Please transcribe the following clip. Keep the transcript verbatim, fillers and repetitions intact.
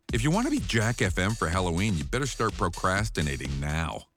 If you want to be Jack F M for Halloween, you better start procrastinating now.